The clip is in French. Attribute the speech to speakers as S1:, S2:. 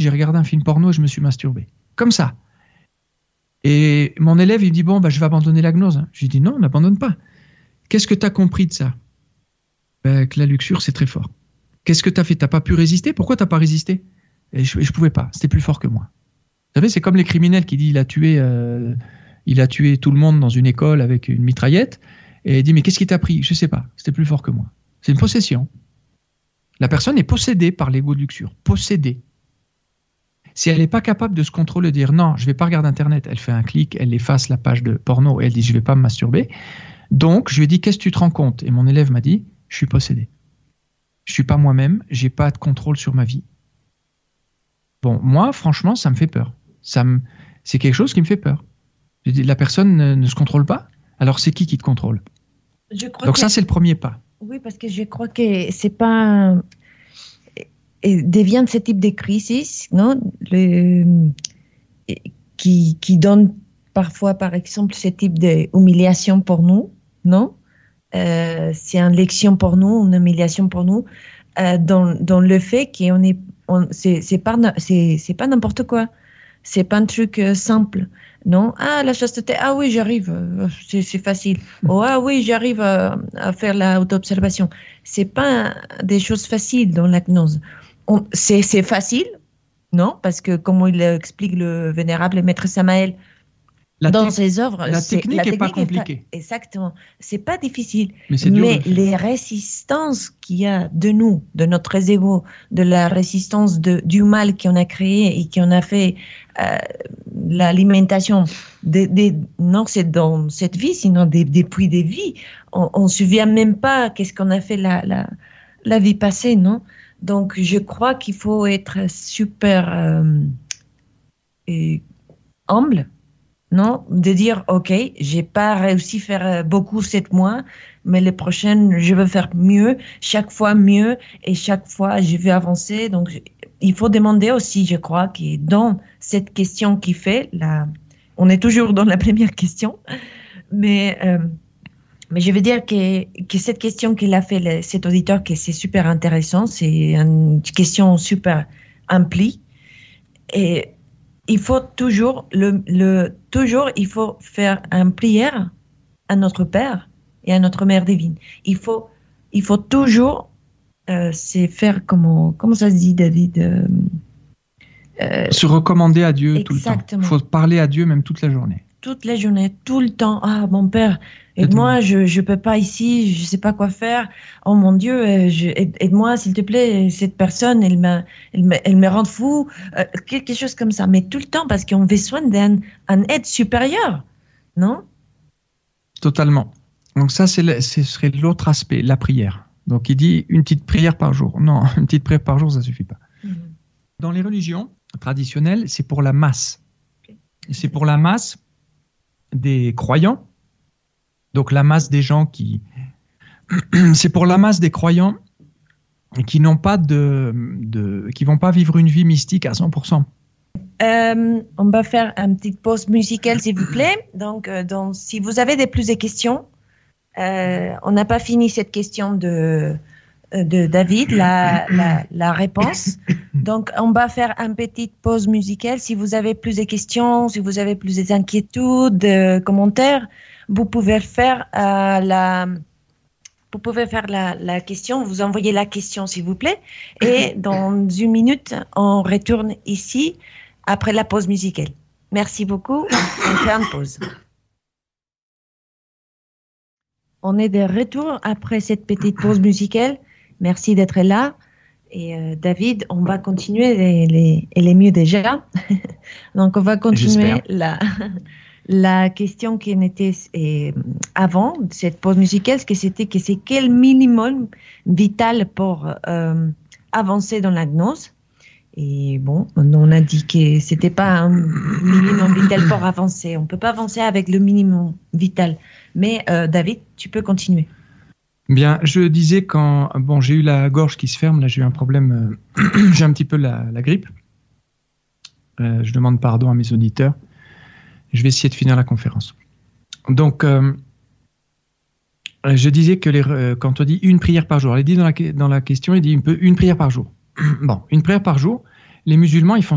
S1: j'ai regardé un film porno et je me suis masturbé. Comme ça. Et mon élève, il me dit, bon, je vais abandonner la gnose. Je lui dis, non, n'abandonne pas. Qu'est-ce que tu as compris de ça? Que la luxure, c'est très fort. Qu'est-ce que tu as fait? Tu n'as pas pu résister? Pourquoi tu n'as pas résisté? Et je ne pouvais pas. C'était plus fort que moi. Vous savez, c'est comme les criminels qui disent il a tué tout le monde dans une école avec une mitraillette. Et il dit, mais qu'est-ce qui t'a pris? Je ne sais pas. C'était plus fort que moi. C'est une possession. La personne est possédée par l'ego de luxure. Possédée. Si elle n'est pas capable de se contrôler, de dire non, je ne vais pas regarder Internet, elle fait un clic, elle efface la page de porno et elle dit je ne vais pas me masturber. Donc, je lui ai dit qu'est-ce que tu te rends compte? Et mon élève m'a dit je suis possédé. Je ne suis pas moi-même, je n'ai pas de contrôle sur ma vie. Bon, moi, franchement, ça me fait peur. C'est quelque chose qui me fait peur. Je dis, la personne ne se contrôle pas, alors c'est qui te contrôle? Donc ça, c'est le premier pas.
S2: Oui, parce que je crois que c'est pas... devient ce type de crise, non? Qui donne parfois, par exemple, ce type d'humiliation pour nous, non? C'est une leçon pour nous, une humiliation pour nous, dans le fait qu'on est... c'est pas n'importe quoi. C'est pas un truc simple, non? Ah, la chasteté, ah oui, j'arrive, c'est facile. Oh, ah oui, j'arrive à faire l'auto-observation. C'est pas des choses faciles dans la gnose. C'est facile, non? Parce que, comme il explique le vénérable maître Samael dans ses œuvres,
S1: la technique n'est pas compliquée.
S2: Exactement. C'est pas difficile. Mais les résistances qu'il y a de nous, de notre ego, de la résistance du mal qu'on a créé et qu'on a fait l'alimentation, non, c'est dans cette vie, sinon depuis des vies. On ne se souvient même pas qu'est-ce qu'on a fait la vie passée, non? Donc, je crois qu'il faut être super humble, non? De dire, OK, j'ai pas réussi à faire beaucoup cette mois, mais les prochaines, je veux faire mieux, chaque fois mieux, et chaque fois, je vais avancer. Donc, il faut demander aussi, je crois, que dans cette question qu'il fait, on est toujours dans la première question, mais je veux dire que cette question qu'il a fait, cet auditeur, que c'est super intéressant, c'est une question super amplie. Et il faut toujours, toujours, il faut faire une prière à notre Père et à notre Mère divine. Il faut toujours c'est faire, comment ça se dit, David?
S1: Se recommander à Dieu tout le temps.
S2: Exactement.
S1: Il faut parler à Dieu même toute la journée.
S2: Toute la journée, tout le temps. Ah, mon Père, aide-moi, je peux pas ici, je sais pas quoi faire. Oh mon Dieu, aide-moi s'il te plaît. Cette personne, elle me rend fou. Quelque chose comme ça. Mais tout le temps, parce qu'on a besoin d'une aide supérieure, non?
S1: Totalement. Donc ça, ce serait l'autre aspect, la prière. Donc il dit une petite prière par jour. Non, une petite prière par jour, ça suffit pas. Dans les religions traditionnelles, c'est pour la masse. Okay. C'est pour la masse des croyants. Donc la masse des gens qui... c'est pour la masse des croyants qui n'ont pas qui vont pas vivre une vie mystique à 100%.
S2: On va faire une petite pause musicale, s'il vous plaît. Donc si vous avez plus de questions, on n'a pas fini cette question de David, la réponse. Donc, on va faire une petite pause musicale. Si vous avez plus de questions, si vous avez plus d'inquiétudes, commentaires, vous pouvez faire la question. Vous envoyez la question, s'il vous plaît. Et dans 1 minute, on retourne ici après la pause musicale. Merci beaucoup. On fait une pause. On est de retour après cette petite pause musicale. Merci d'être là. Et David, on va continuer, elle est mieux déjà. Donc, on va continuer la question qui était avant cette pause musicale, c'est quel minimum vital pour avancer dans la gnose. Et bon, on a dit que c'était pas un minimum vital pour avancer. On peut pas avancer avec le minimum vital. Mais David, tu peux continuer.
S1: Bien, je disais quand j'ai eu la gorge qui se ferme, là j'ai eu un problème, j'ai un petit peu la grippe. Je demande pardon à mes auditeurs. Je vais essayer de finir la conférence. Donc, je disais que quand on dit une prière par jour, elle dit dans la question, il dit une prière par jour. Bon, une prière par jour, les musulmans, ils font